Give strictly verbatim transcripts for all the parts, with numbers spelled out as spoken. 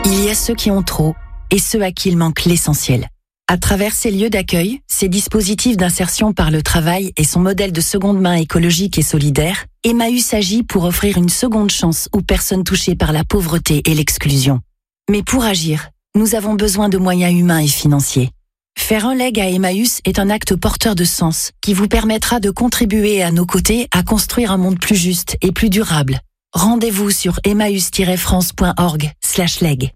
Il y a ceux qui ont trop et ceux à qui il manque l'essentiel. À travers ces lieux d'accueil, ces dispositifs d'insertion par le travail et son modèle de seconde main écologique et solidaire, Emmaüs agit pour offrir une seconde chance aux personnes touchées par la pauvreté et l'exclusion. Mais pour agir, nous avons besoin de moyens humains et financiers. Faire un leg à Emmaüs est un acte porteur de sens qui vous permettra de contribuer à nos côtés à construire un monde plus juste et plus durable. Rendez-vous sur emmaüs tiret france point org slash leg.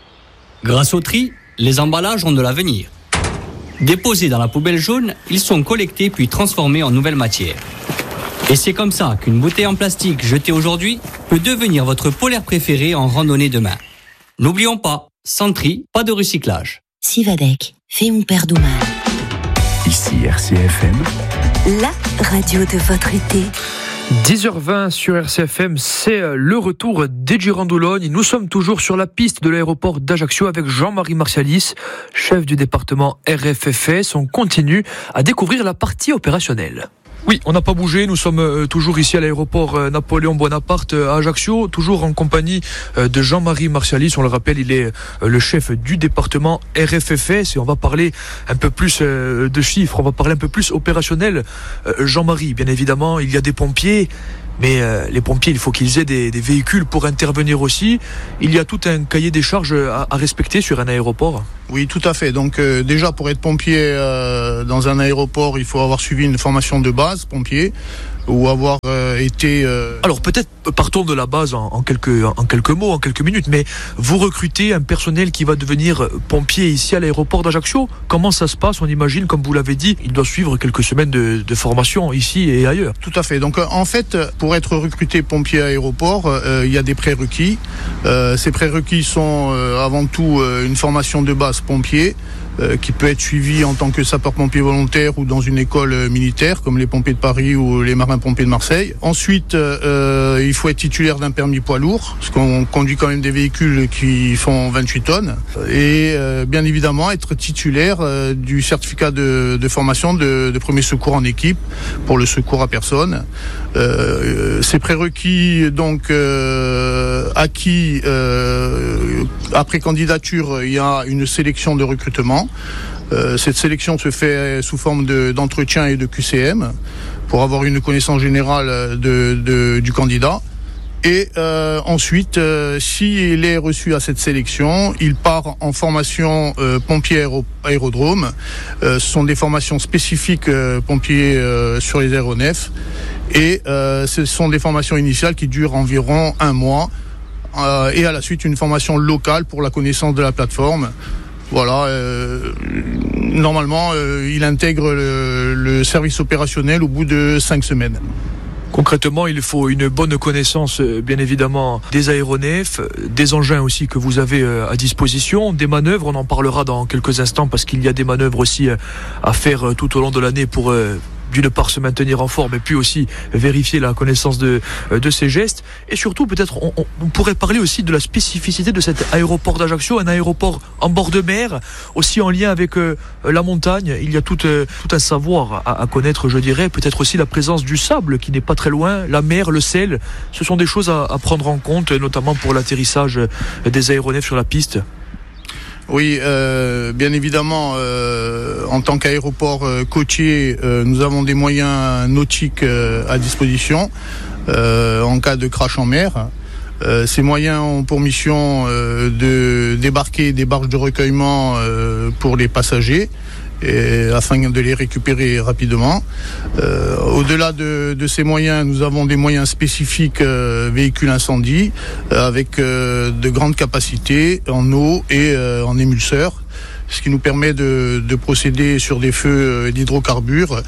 Grâce au tri, les emballages ont de l'avenir. Déposés dans la poubelle jaune, ils sont collectés puis transformés en nouvelle matière. Et c'est comme ça qu'une bouteille en plastique jetée aujourd'hui peut devenir votre polaire préféré en randonnée demain. N'oublions pas, sans tri, pas de recyclage. Sivadec, fais mon père mal. Ici R C F M, la radio de votre été. dix heures vingt sur R C F M, c'est le retour des Girandologne. Nous sommes toujours sur la piste de l'aéroport d'Ajaccio avec Jean-Marie Martialis, chef du département R F F S. On continue à découvrir la partie opérationnelle. Oui, on n'a pas bougé, nous sommes euh, toujours ici à l'aéroport euh, Napoléon Bonaparte euh, à Ajaccio, toujours en compagnie euh, de Jean-Marie Martialis. On le rappelle, il est euh, le chef du département R F F S et on va parler un peu plus euh, de chiffres, on va parler un peu plus opérationnel. Euh, Jean-Marie, bien évidemment, il y a des pompiers, mais euh, les pompiers, il faut qu'ils aient des, des véhicules pour intervenir aussi. Il y a tout un cahier des charges à, à respecter sur un aéroport. Oui, tout à fait. Donc euh, déjà, pour être pompier euh, dans un aéroport, il faut avoir suivi une formation de base, pompier, ou avoir euh, été... Euh... Alors peut-être partons de la base en, en, quelques, en quelques mots, en quelques minutes, mais vous recrutez un personnel qui va devenir pompier ici à l'aéroport d'Ajaccio. Comment ça se passe? On imagine, comme vous l'avez dit, il doit suivre quelques semaines de, de formation ici et ailleurs. Tout à fait. Donc en fait, pour être recruté pompier à aéroport, euh, il y a des prérequis. Euh, ces prérequis sont euh, avant tout euh, une formation de base pompier, euh, qui peut être suivi en tant que sapeur-pompier volontaire ou dans une école euh, militaire comme les pompiers de Paris ou les marins-pompiers de Marseille. Ensuite, euh, il faut être titulaire d'un permis poids lourd, parce qu'on conduit quand même des véhicules qui font vingt-huit tonnes. Et euh, bien évidemment, être titulaire euh, du certificat de, de formation de, de premier secours en équipe pour le secours à personne. Euh, ces prérequis donc euh, acquis euh, après candidature, il y a une sélection de recrutement. Euh, cette sélection se fait sous forme de, d'entretien et de Q C M pour avoir une connaissance générale de, de, du candidat. Et euh, ensuite, euh, s'il est reçu à cette sélection, il part en formation euh, pompier aéro- aérodrome. Euh, ce sont des formations spécifiques euh, pompiers euh, sur les aéronefs. Et euh, ce sont des formations initiales qui durent environ un mois. Euh, et à la suite, une formation locale pour la connaissance de la plateforme. Voilà, euh, normalement, euh, il intègre le, le service opérationnel au bout de cinq semaines. Concrètement, il faut une bonne connaissance, bien évidemment, des aéronefs, des engins aussi que vous avez à disposition, des manœuvres, on en parlera dans quelques instants parce qu'il y a des manœuvres aussi à faire tout au long de l'année pour... d'une part se maintenir en forme et puis aussi vérifier la connaissance de, de ces gestes. Et surtout, peut-être, on, on pourrait parler aussi de la spécificité de cet aéroport d'Ajaccio, un aéroport en bord de mer, aussi en lien avec euh, la montagne. Il y a tout, euh, tout un savoir à, à connaître, je dirais. Peut-être aussi la présence du sable qui n'est pas très loin, la mer, le sel. Ce sont des choses à, à prendre en compte, notamment pour l'atterrissage des aéronefs sur la piste. Oui, euh, bien évidemment, euh, en tant qu'aéroport euh, côtier, euh, nous avons des moyens nautiques euh, à disposition euh, en cas de crash en mer. Euh, ces moyens ont pour mission euh, de débarquer des barges de recueillement euh, pour les passagers, et, afin de les récupérer rapidement. Euh, au-delà de, de ces moyens, nous avons des moyens spécifiques euh, véhicules incendie euh, avec euh, de grandes capacités en eau et euh, en émulseur, ce qui nous permet de, de procéder sur des feux d'hydrocarbures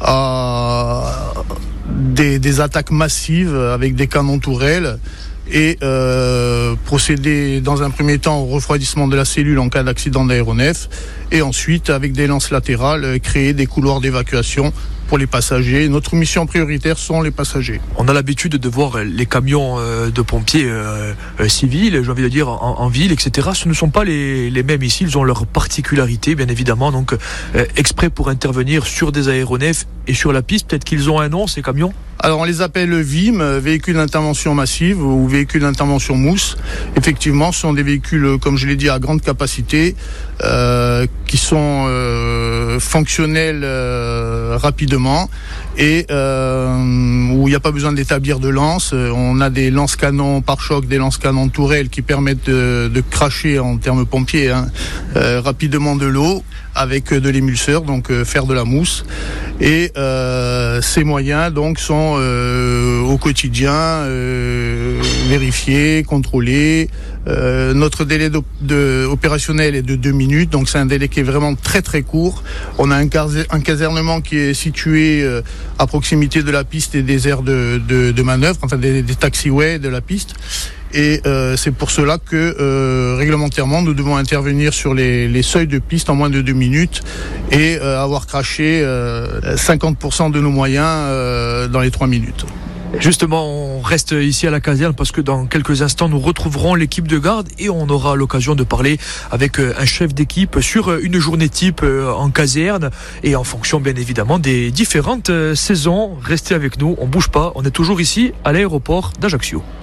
à des, des attaques massives avec des canons tourelles et euh, procéder dans un premier temps au refroidissement de la cellule en cas d'accident d'aéronef et ensuite avec des lances latérales créer des couloirs d'évacuation pour les passagers. Notre mission prioritaire sont les passagers. On a l'habitude de voir les camions de pompiers euh, civils, j'ai envie de dire en, en ville, et cetera. Ce ne sont pas les, les mêmes ici, ils ont leurs particularités bien évidemment, donc euh, exprès pour intervenir sur des aéronefs et sur la piste. Peut-être qu'ils ont un nom ces camions ? Alors on les appelle V I M, véhicules d'intervention massive ou véhicules d'intervention mousse. Effectivement, ce sont des véhicules, comme je l'ai dit, à grande capacité, euh, qui sont euh, fonctionnels euh, rapidement et euh, où il n'y a pas besoin d'établir de lance. On a des lance-canons pare-choc, des lance-canons tourelles qui permettent de, de cracher en termes pompiers hein, euh, rapidement de l'eau avec de l'émulseur, donc euh, faire de la mousse. Et euh, ces moyens donc sont euh, au quotidien euh, vérifiés, contrôlés. Euh, notre délai de, de, opérationnel est de deux minutes, donc c'est un délai qui est vraiment très très court. On a un, cas- un casernement qui est situé euh, à proximité de la piste et des aires de, de, de manœuvre, enfin des, des taxiways de la piste. Et euh, c'est pour cela que euh, réglementairement nous devons intervenir sur les, les seuils de piste en moins de deux minutes et euh, avoir craché euh, cinquante pour cent de nos moyens euh, dans les trois minutes. Justement, on reste ici à la caserne parce que dans quelques instants, nous retrouverons l'équipe de garde et on aura l'occasion de parler avec un chef d'équipe sur une journée type en caserne et en fonction, bien évidemment, des différentes saisons. Restez avec nous, on bouge pas, on est toujours ici à l'aéroport d'Ajaccio.